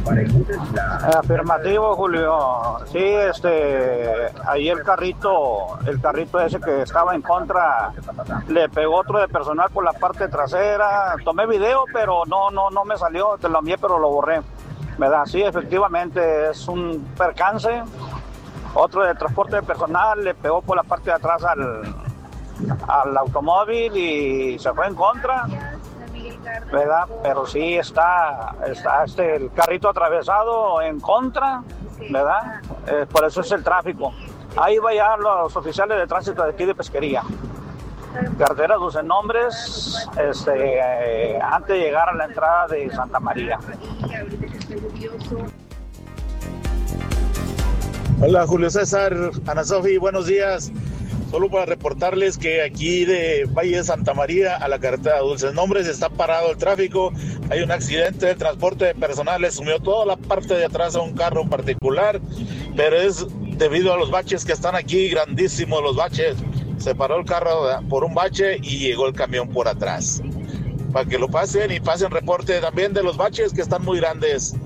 Afirmativo, Julio. Sí, ahí el carrito ese que estaba en contra, le pegó otro de personal por la parte trasera. Tomé video, pero no me salió, te lo envié, pero lo borré. ¿Verdad? Sí, efectivamente, es un percance. Otro de transporte de personal le pegó por la parte de atrás al automóvil y se fue en contra, ¿verdad? Pero sí está el carrito atravesado en contra, ¿verdad? Por eso es el tráfico. Ahí vayan los oficiales de tránsito de aquí de Pesquería. Carretera Dulce Nombres, antes de llegar a la entrada de Santa María. Hola Julio César, Ana Sofi, buenos días. Solo para reportarles que aquí de Valle de Santa María a la carretera Dulces Nombres está parado el tráfico. Hay un accidente de transporte de personal, le sumió toda la parte de atrás a un carro particular, pero es debido a los baches que están aquí, grandísimos los baches. Se paró el carro por un bache y llegó el camión por atrás. Para que lo pasen y pasen reporte también de los baches que están muy grandes.